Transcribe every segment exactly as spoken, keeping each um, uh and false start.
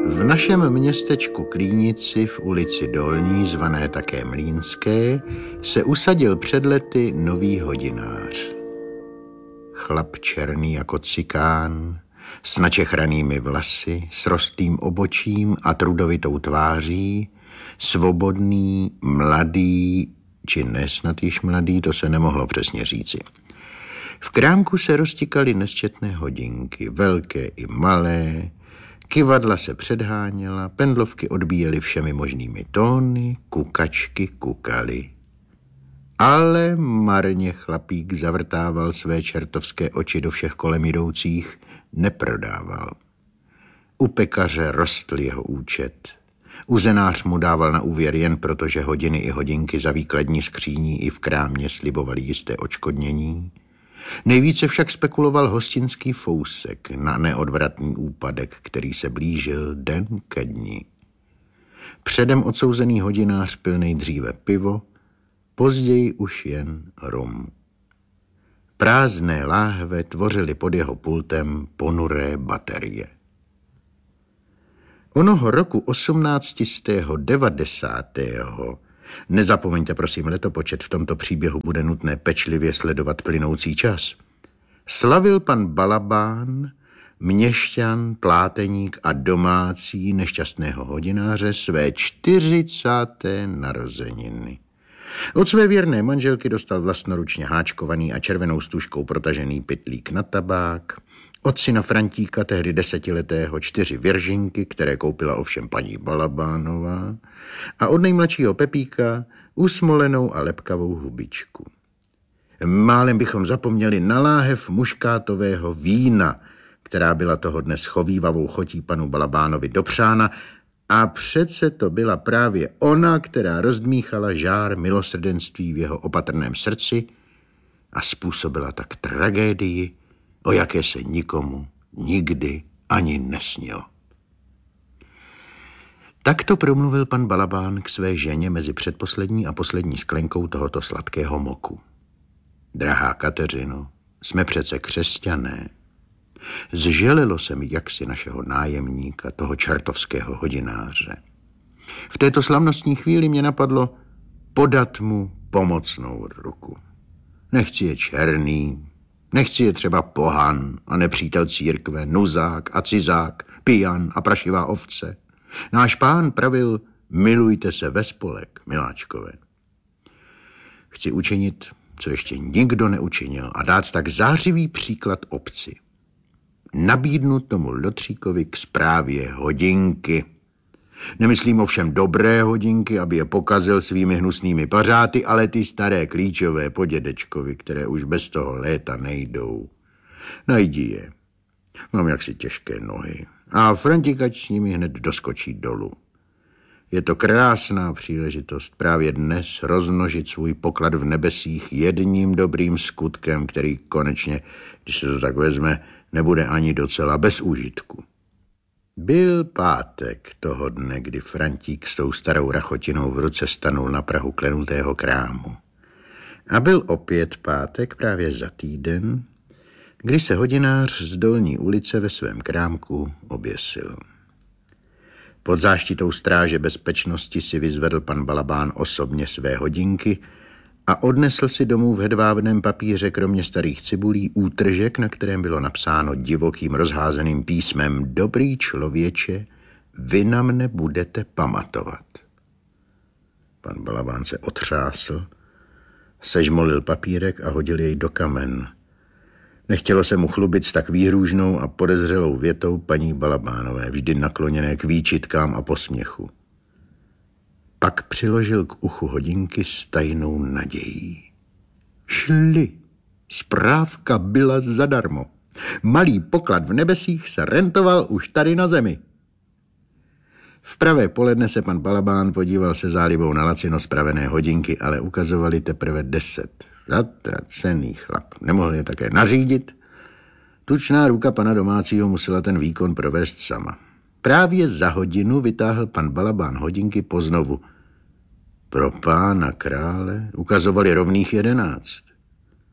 V našem městečku Klínici v ulici Dolní, zvané také Mlýnské, se usadil před lety nový hodinář. Chlap černý jako cikán, s načechranými vlasy, s rostlým obočím a trudovitou tváří, svobodný, mladý, či nesnad již mladý, to se nemohlo přesně říci. V krámku se roztikaly nesčetné hodinky, velké i malé, kyvadla se předháněla, pendlovky odbíjely všemi možnými tóny, kukačky kukaly. Ale marně chlapík zavrtával své čertovské oči do všech kolem jdoucích, neprodával. U pekaře rostl jeho účet. Uzenář mu dával na úvěr jen proto, že hodiny i hodinky za výkladní skříní i v krámě slibovaly jisté odškodnění. Nejvíce však spekuloval hostinský Fousek na neodvratný úpadek, který se blížil den ke dni. Předem odsouzený hodinář pil nejdříve pivo, později už jen rum. Prázdné láhve tvořily pod jeho pultem ponuré baterie. Onoho roku osmnáct set devadesát. Nezapomeňte prosím letopočet, v tomto příběhu bude nutné pečlivě sledovat plynoucí čas. Slavil pan Balabán, měšťan, pláteník a domácí nešťastného hodináře své čtyřicáté narozeniny. Od své věrné manželky dostal vlastnoručně háčkovaný a červenou stužkou protažený pytlík na tabák, od syna Frantíka, tehdy desetiletého, čtyři věržinky, které koupila ovšem paní Balabánová, a od nejmladšího Pepíka usmolenou a lepkavou hubičku. Málem bychom zapomněli na láhev muškátového vína, která byla toho dne schovívavou chotí panu Balabánovi dopřána, a přece to byla právě ona, která rozdmíchala žár milosrdenství v jeho opatrném srdci a způsobila tak tragédii, o jaké se nikomu nikdy ani nesnilo. Takto promluvil pan Balabán k své ženě mezi předposlední a poslední sklenkou tohoto sladkého moku. Drahá Kateřino, jsme přece křesťané. Zželilo se mi jaksi našeho nájemníka, toho čertovského hodináře. V této slavnostní chvíli mě napadlo podat mu pomocnou ruku. Nechci je černý, nechci je třeba pohan a nepřítel církve, nuzák a cizák, pijan a prašivá ovce. Náš pán pravil, milujte se ve spolek, miláčkové. Chci učinit, co ještě nikdo neučinil, a dát tak zářivý příklad obci. Nabídnu tomu Lotříkovi k správě hodinky. Nemyslím ovšem dobré hodinky, aby je pokazil svými hnusnými pařáty, ale ty staré klíčové po dědečkovi, které už bez toho léta nejdou. Najdi je. Mám jaksi těžké nohy. A Franticač s nimi hned doskočí dolů. Je to krásná příležitost právě dnes rozmnožit svůj poklad v nebesích jedním dobrým skutkem, který konečně, když se to tak vezme, nebude ani docela bez užitku. Byl pátek toho dne, kdy Frantík s tou starou rachotinou v ruce stanul na prahu klenutého krámu. A byl opět pátek právě za týden, kdy se hodinář z Dolní ulice ve svém krámku oběsil. Pod záštitou stráže bezpečnosti si vyzvedl pan Balabán osobně své hodinky a odnesl si domů v hedvábném papíře kromě starých cibulí útržek, na kterém bylo napsáno divokým rozházeným písmem: Dobrý člověče, vy na mne budete pamatovat. Pan Balabán se otřásl, sežmolil papírek a hodil jej do kamen. Nechtělo se mu chlubit s tak výhrůžnou a podezřelou větou paní Balabánové, vždy nakloněné k výčitkám a posměchu. Pak přiložil k uchu hodinky s tajnou nadějí. Šli. Správka byla zadarmo. Malý poklad v nebesích se rentoval už tady na zemi. V pravé poledne se pan Balabán podíval se zálibou na lacino spravené hodinky, ale ukazovali teprve deset. Zatracený chlap. Nemohl je také nařídit. Tučná ruka pana domácího musela ten výkon provést sama. Právě za hodinu vytáhl pan Balabán hodinky poznovu. Pro pána krále ukazovali rovných jedenáct.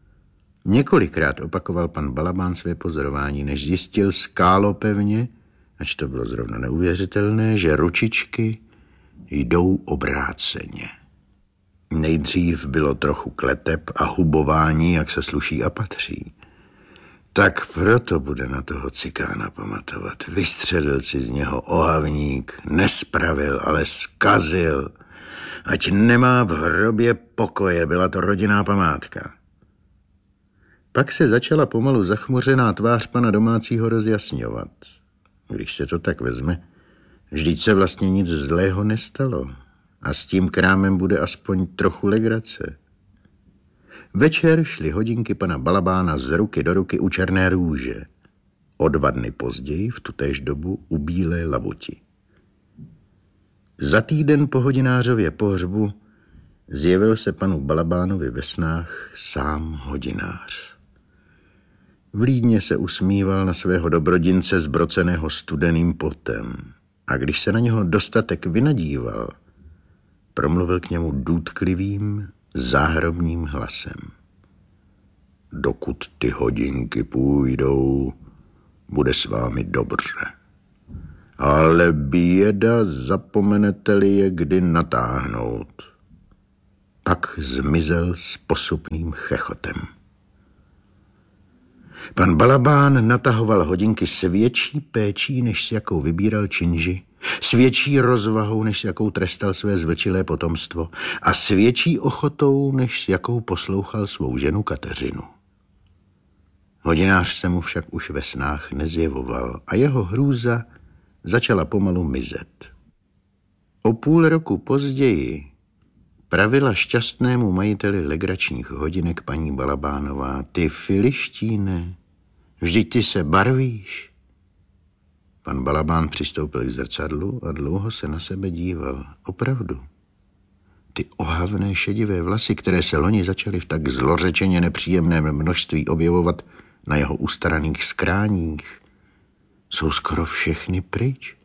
Několikrát opakoval pan Balabán své pozorování, než zjistil skálopevně, ač to bylo zrovna neuvěřitelné, že ručičky jdou obráceně. Nejdřív bylo trochu kleteb a hubování, jak se sluší a patří. Tak proto bude na toho cikána pamatovat. Vystřelil si z něho ohavník, nespravil, ale zkazil. Ať nemá v hrobě pokoje, byla to rodinná památka. Pak se začala pomalu zachmuřená tvář pana domácího rozjasňovat. Když se to tak vezme, vždyť se vlastně nic zlého nestalo. A s tím krámem bude aspoň trochu legrace. Večer šly hodinky pana Balabána z ruky do ruky u Černé růže. O dva dny později, v tutéž dobu, u Bílé labuti. Za týden po hodinářově pohřbu zjevil se panu Balabánovi ve snách sám hodinář. Vlídně se usmíval na svého dobrodince zbroceného studeným potem a když se na něho dostatek vynadíval, promluvil k němu důtklivým, záhrobním hlasem. Dokud ty hodinky půjdou, bude s vámi dobře. Ale běda, zapomenete-li je kdy natáhnout. Pak zmizel s posupným chechotem. Pan Balabán natahoval hodinky s větší péčí, než s jakou vybíral činži, s větší rozvahou, než s jakou trestal své zvlčilé potomstvo a s větší ochotou, než s jakou poslouchal svou ženu Kateřinu. Hodinář se mu však už ve snách nezjevoval a jeho hrůza začala pomalu mizet. O půl roku později pravila šťastnému majiteli legračních hodinek paní Balabánová: ty filištíne, vždyť ty se barvíš. Pan Balabán přistoupil k zrcadlu a dlouho se na sebe díval. Opravdu. Ty ohavné šedivé vlasy, které se loni začaly v tak zlořečeně nepříjemném množství objevovat na jeho ustaraných skráních, jsou skoro všechny pryč.